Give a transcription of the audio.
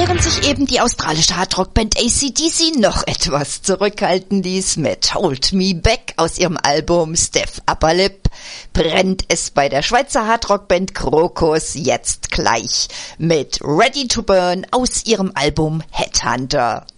Während sich eben die australische Hardrock-Band AC/DC noch etwas zurückhalten ließ mit Hold Me Back aus ihrem Album Stiff Upper Lip, brennt es bei der Schweizer Hardrock-Band Krokus jetzt gleich mit Ready to Burn aus ihrem Album Headhunter.